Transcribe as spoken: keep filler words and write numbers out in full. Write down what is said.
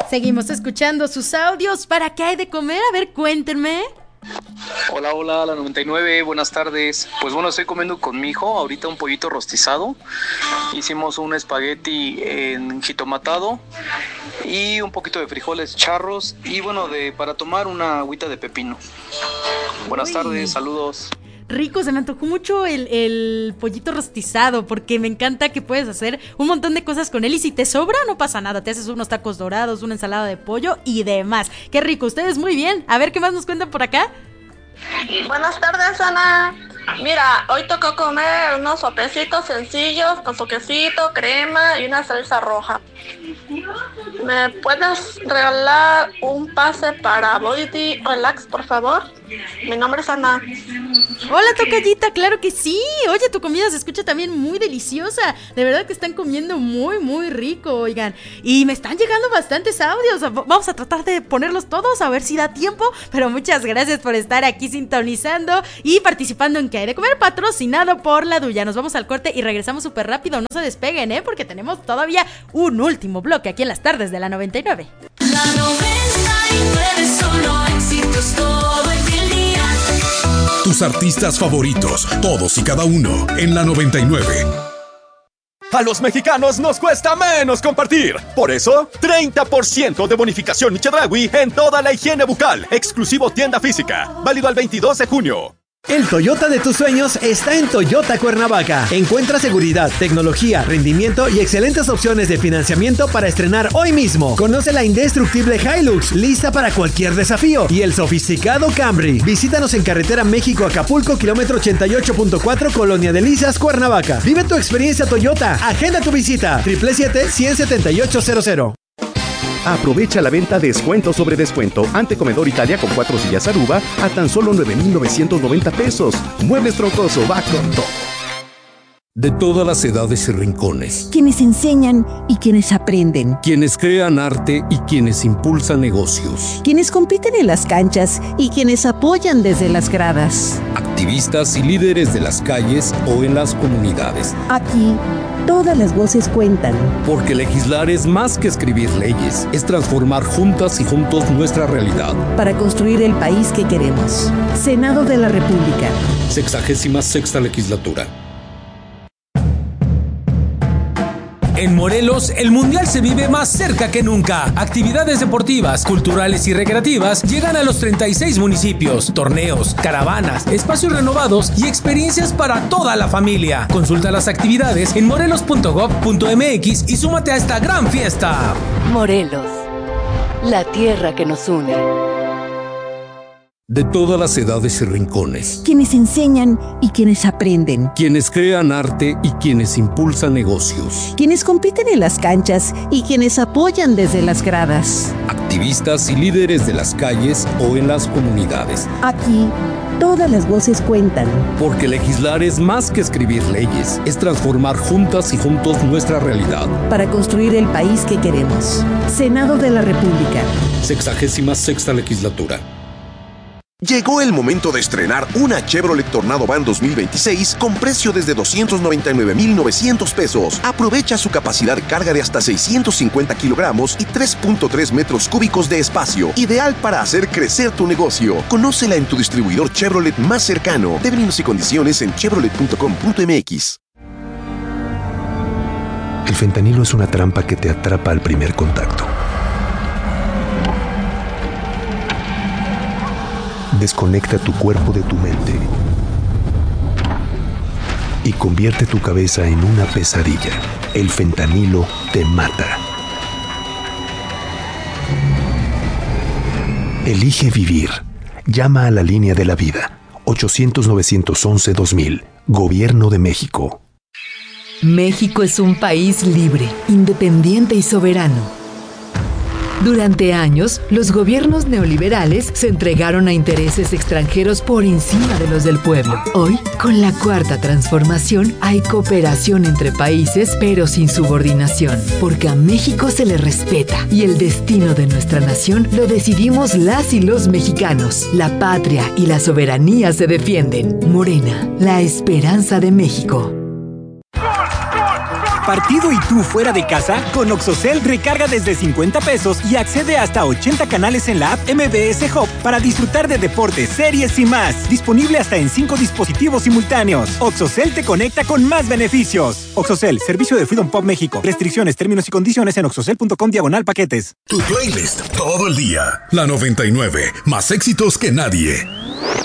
Seguimos escuchando sus audios. ¿Para qué hay de comer? A ver, cuéntenme. Hola, hola, la noventa y nueve, buenas tardes. Pues bueno, estoy comiendo con mi hijo ahorita un pollito rostizado. Hicimos un espagueti en jitomatado y un poquito de frijoles charros y bueno, de para tomar una agüita de pepino. Buenas Uy. tardes, saludos. Rico, se me antojó mucho el, el pollito rostizado porque me encanta que puedes hacer un montón de cosas con él y si te sobra no pasa nada, te haces unos tacos dorados, una ensalada de pollo y demás. Qué rico, ustedes muy bien. A ver, ¿qué más nos cuentan por acá? Buenas tardes, Ana. Mira, hoy tocó comer unos sopecitos sencillos con su quesito, crema y una salsa roja. ¿Me puedes regalar un pase para Body Relax, por favor? Mi nombre es Ana. Hola, tocallita, claro que sí. Oye, tu comida se escucha también muy deliciosa. De verdad que están comiendo muy, muy rico, oigan. Y me están llegando bastantes audios. Vamos a tratar de ponerlos todos a ver si da tiempo. Pero muchas gracias por estar aquí sintonizando y participando en ¿Qué hay de comer? Patrocinado por La Duya. Nos vamos al corte y regresamos súper rápido. No se despeguen, ¿eh? Porque tenemos todavía un último bloque aquí en las tardes de la noventa y nueve. La noventa y nueve, solo éxitos todo el día. Tus artistas favoritos, todos y cada uno, en la noventa y nueve. A los mexicanos nos cuesta menos compartir. Por eso, treinta por ciento de bonificación Chedraui en toda la higiene bucal. Exclusivo tienda física. Válido al veintidós de junio. El Toyota de tus sueños está en Toyota Cuernavaca. Encuentra seguridad, tecnología, rendimiento y excelentes opciones de financiamiento para estrenar hoy mismo. Conoce la indestructible Hilux, lista para cualquier desafío, y el sofisticado Camry. Visítanos en carretera México-Acapulco, kilómetro ochenta y ocho punto cuatro, Colonia Delicias, Cuernavaca. Vive tu experiencia Toyota. Agenda tu visita. siete siete siete, uno siete ocho cero cero. Aprovecha la venta descuento sobre descuento ante Comedor Italia con cuatro sillas Aruba a tan solo nueve mil novecientos noventa pesos. Muebles Troncoso va con todo. De todas las edades y rincones. Quienes enseñan y quienes aprenden. Quienes crean arte y quienes impulsan negocios. Quienes compiten en las canchas y quienes apoyan desde las gradas. Activistas y líderes de las calles o en las comunidades. Aquí, todas las voces cuentan. Porque legislar es más que escribir leyes, es transformar juntas y juntos nuestra realidad. Para construir el país que queremos. Senado de la República. Sexagésima sexta legislatura. En Morelos, el Mundial se vive más cerca que nunca. Actividades deportivas, culturales y recreativas llegan a los treinta y seis municipios. Torneos, caravanas, espacios renovados y experiencias para toda la familia. Consulta las actividades en morelos punto gob punto mx y súmate a esta gran fiesta. Morelos, la tierra que nos une. De todas las edades y rincones. Quienes enseñan y quienes aprenden. Quienes crean arte y quienes impulsan negocios. Quienes compiten en las canchas y quienes apoyan desde las gradas. Activistas y líderes de las calles o en las comunidades. Aquí, todas las voces cuentan. Porque legislar es más que escribir leyes, es transformar juntas y juntos nuestra realidad. Para construir el país que queremos. Senado de la República. Sexagésima sexta legislatura. Llegó el momento de estrenar una Chevrolet Tornado Van dos mil veintiséis con precio desde doscientos noventa y nueve mil novecientos pesos. Aprovecha su capacidad de carga de hasta seiscientos cincuenta kilogramos y tres punto tres metros cúbicos de espacio. Ideal para hacer crecer tu negocio. Conócela en tu distribuidor Chevrolet más cercano. Términos y condiciones en chevrolet punto com punto mx. El fentanilo es una trampa que te atrapa al primer contacto. Desconecta tu cuerpo de tu mente y convierte tu cabeza en una pesadilla. El fentanilo te mata. Elige vivir. Llama a la línea de la vida. ochocientos, novecientos once, dos mil. Gobierno de México. México es un país libre, independiente y soberano. Durante años, los gobiernos neoliberales se entregaron a intereses extranjeros por encima de los del pueblo. Hoy, con la cuarta transformación, hay cooperación entre países, pero sin subordinación, porque a México se le respeta y el destino de nuestra nación lo decidimos las y los mexicanos. La patria y la soberanía se defienden. Morena, la esperanza de México. ¡Gol, gol, gol, partido y tú fuera de casa? Con OXXOCEL recarga desde cincuenta pesos y accede hasta ochenta canales en la app M B S Hub para disfrutar de deportes, series y más. Disponible hasta en cinco dispositivos simultáneos. OXXOCEL te conecta con más beneficios. OXXOCEL, servicio de Freedom Pop México. Restricciones, términos y condiciones en oxocel punto com diagonal paquetes. Tu playlist todo el día. La noventa y nueve, más éxitos que nadie.